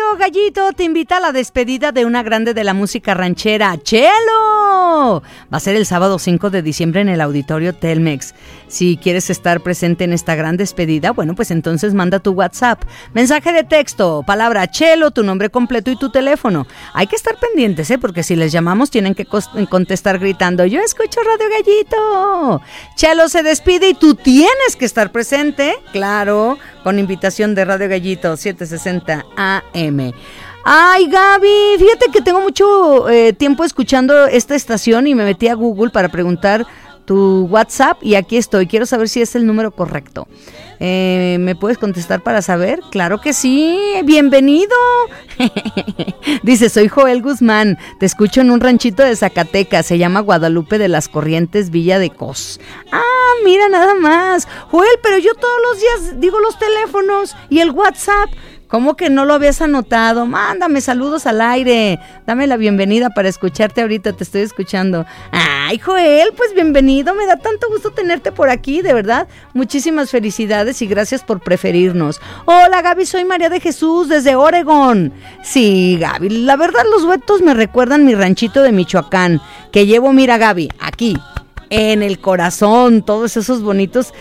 Gallito te invita a la despedida de una grande de la música ranchera, Chelo. Va a ser el sábado 5 de diciembre en el Auditorio Telmex. Si quieres estar presente en esta gran despedida, bueno, pues entonces manda tu WhatsApp, mensaje de texto, palabra Chelo, tu nombre completo y tu teléfono. Hay que estar pendientes, porque si les llamamos tienen que contestar gritando, yo escucho Radio Gallito. Chelo se despide y tú tienes que estar presente, claro, con invitación de Radio Gallito 760 AM. Ay, Gaby, fíjate que tengo mucho tiempo escuchando esta estación y me metí a Google para preguntar tu WhatsApp y aquí estoy. Quiero saber si es el número correcto. ¿Me puedes contestar para saber? Claro que sí, bienvenido. Dice, soy Joel Guzmán, te escucho en un ranchito de Zacatecas, se llama Guadalupe de las Corrientes, Villa de Cos. Ah, mira nada más. Joel, pero yo todos los días digo los teléfonos y el WhatsApp. ¿Cómo que no lo habías anotado? Mándame saludos al aire. Dame la bienvenida para escucharte ahorita, te estoy escuchando. Ay, Joel, pues bienvenido. Me da tanto gusto tenerte por aquí, de verdad. Muchísimas felicidades y gracias por preferirnos. Hola, Gaby, soy María de Jesús desde Oregón. Sí, Gaby, la verdad los duetos me recuerdan mi ranchito de Michoacán, que llevo, mira, Gaby, aquí en el corazón, todos esos bonitos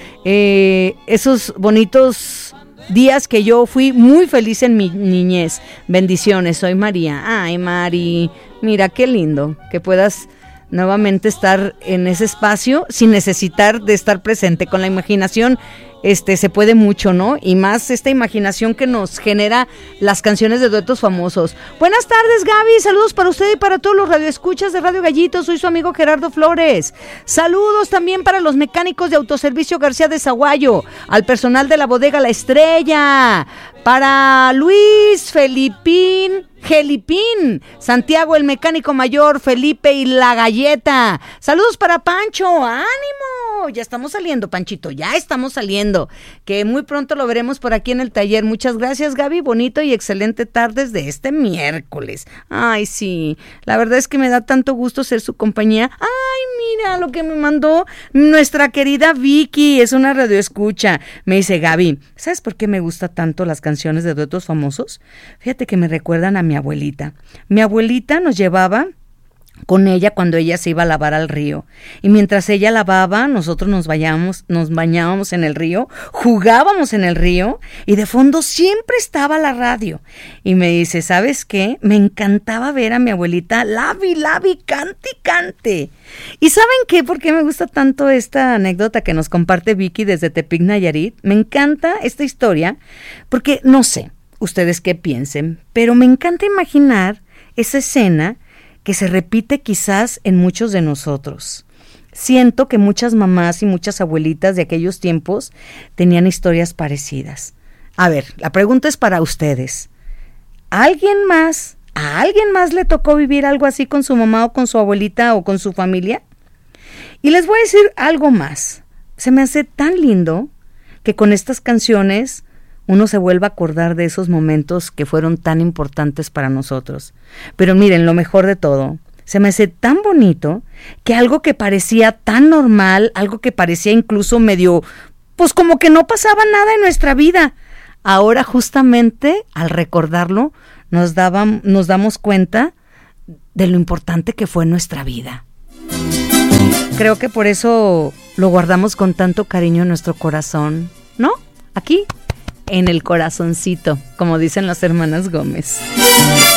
días que yo fui muy feliz en mi niñez. Bendiciones, soy María. Ay, Mari, mira qué lindo que puedas nuevamente estar en ese espacio sin necesitar de estar presente. Con la imaginación se puede mucho, ¿no? Y más esta imaginación que nos genera las canciones de duetos famosos. Buenas tardes, Gaby, saludos para usted y para todos los radioescuchas de Radio Gallito, soy su amigo Gerardo Flores. Saludos también para los mecánicos de Autoservicio García de Zaguayo, al personal de la bodega La Estrella, para Luis, Gelipín, Santiago el mecánico mayor, Felipe y la Galleta. Saludos para Pancho, ánimo, ya estamos saliendo, Panchito, ya estamos saliendo, que muy pronto lo veremos por aquí en el taller. Muchas gracias, Gaby, bonito y excelente tardes de este miércoles. Ay, sí, la verdad es que me da tanto gusto ser su compañía. Ay, mira lo que me mandó nuestra querida Vicky, es una radioescucha. Me dice, Gaby, ¿sabes por qué me gusta tanto las canciones de duetos famosos? Fíjate que me recuerdan a mi abuelita. Mi abuelita nos llevaba con ella cuando ella se iba a lavar al río. Y mientras ella lavaba, nosotros nos bañábamos en el río, jugábamos en el río y de fondo siempre estaba la radio. Y me dice, ¿sabes qué? Me encantaba ver a mi abuelita lavi, cante y cante. ¿Y saben qué? ¿Por qué me gusta tanto esta anécdota que nos comparte Vicky desde Tepic, Nayarit? Me encanta esta historia porque, no sé, ustedes qué piensen, pero me encanta imaginar esa escena que se repite quizás en muchos de nosotros. Siento que muchas mamás y muchas abuelitas de aquellos tiempos tenían historias parecidas. A ver, la pregunta es para ustedes. ¿A alguien más le tocó vivir algo así con su mamá o con su abuelita o con su familia? Y les voy a decir algo más. Se me hace tan lindo que con estas canciones uno se vuelve a acordar de esos momentos que fueron tan importantes para nosotros. Pero miren, lo mejor de todo, se me hace tan bonito que algo que parecía tan normal, algo que parecía incluso medio, pues como que no pasaba nada en nuestra vida, ahora justamente al recordarlo nos damos cuenta de lo importante que fue en nuestra vida. Creo que por eso lo guardamos con tanto cariño en nuestro corazón, ¿no? Aquí, en el corazoncito, como dicen las hermanas Gómez.